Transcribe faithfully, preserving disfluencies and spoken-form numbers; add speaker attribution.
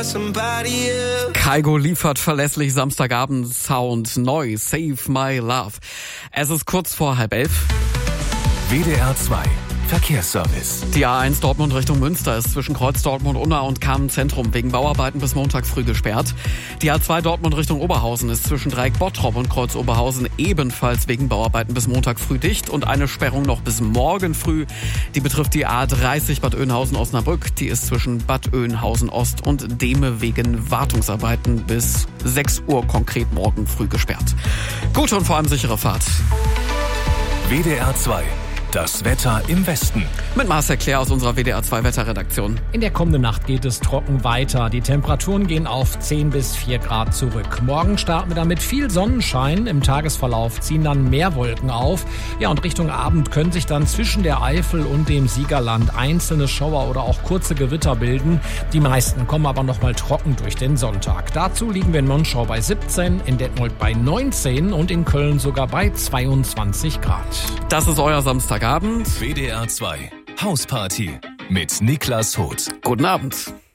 Speaker 1: for somebody else.
Speaker 2: Kygo liefert verlässlich Samstagabend-Sound neu. Save My Love. Es ist kurz vor halb elf.
Speaker 3: W D R zwei Verkehrsservice.
Speaker 2: Die A eins Dortmund Richtung Münster ist zwischen Kreuz Dortmund-Unna und Kamen-Zentrum wegen Bauarbeiten bis Montag früh gesperrt. Die A zwei Dortmund Richtung Oberhausen ist zwischen Dreieck Bottrop und Kreuz Oberhausen ebenfalls wegen Bauarbeiten bis Montag früh dicht und eine Sperrung noch bis morgen früh. Die betrifft die A dreißig Bad Oeynhausen-Osnabrück. Die ist zwischen Bad Oeynhausen-Ost und Dehme wegen Wartungsarbeiten bis sechs Uhr konkret morgen früh gesperrt. Gute und vor allem sichere Fahrt.
Speaker 3: W D R zwei. Das Wetter im Westen.
Speaker 2: Mit Marcel Claire aus unserer W D R zwei Wetterredaktion.
Speaker 4: In der kommenden Nacht geht es trocken weiter. Die Temperaturen gehen auf zehn bis vier Grad zurück. Morgen starten wir dann mit viel Sonnenschein. Im Tagesverlauf ziehen dann mehr Wolken auf. Ja, und Richtung Abend können sich dann zwischen der Eifel und dem Siegerland einzelne Schauer oder auch kurze Gewitter bilden. Die meisten kommen aber noch mal trocken durch den Sonntag. Dazu liegen wir in Monschau bei siebzehn, in Detmold bei neunzehn und in Köln sogar bei zweiundzwanzig Grad.
Speaker 2: Das ist euer Samstagabend.
Speaker 3: W D R zwei Hausparty mit Niklas Hoth.
Speaker 2: Guten Abend.